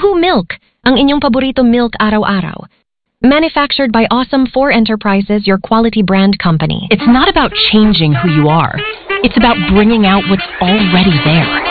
Who Milk, ang inyong paborito milk araw-araw. Manufactured by Awesome 4 Enterprises, your quality brand company. It's not about changing who you are. It's about bringing out what's already there.